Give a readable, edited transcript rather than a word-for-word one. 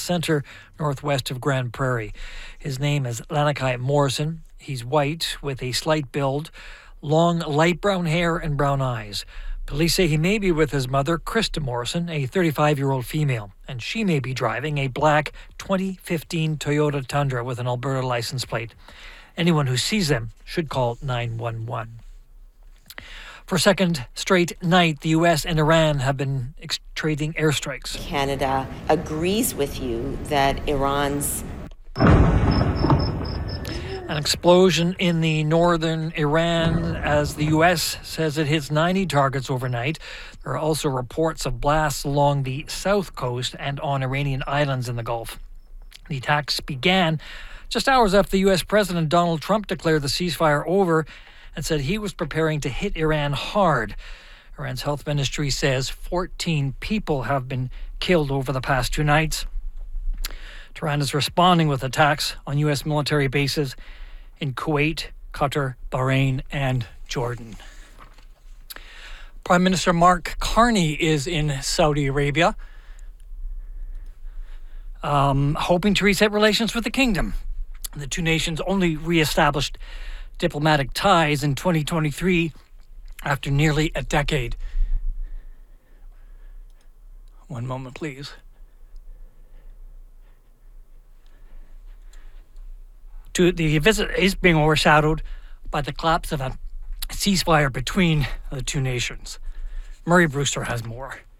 Centre, northwest of Grand Prairie. His name is Lanakai Morrison. He's white with a slight build, long light brown hair and brown eyes. Police say he may be with his mother, Krista Morrison, a 35-year-old female, and she may be driving a black 2015 Toyota Tundra with an Alberta license plate. Anyone who sees them should call 911. For a second straight night, the U.S. and Iran have been trading airstrikes. Canada agrees with you that Iran's... An explosion in the northern Iran as the U.S. says it hits 90 targets overnight. There are also reports of blasts along the south coast and on Iranian islands in the Gulf. The attacks began just hours after the U.S. President Donald Trump declared the ceasefire over and said he was preparing to hit Iran hard. Iran's health ministry says 14 people have been killed over the past 2 nights. Tehran is responding with attacks on U.S. military bases in Kuwait, Qatar, Bahrain, and Jordan. Prime Minister Mark Carney is in Saudi Arabia, hoping to reset relations with the kingdom. The two nations only re-established diplomatic ties in 2023 after nearly a decade. One moment, please. The visit is being overshadowed by the collapse of a ceasefire between the two nations. Murray Brewster has more.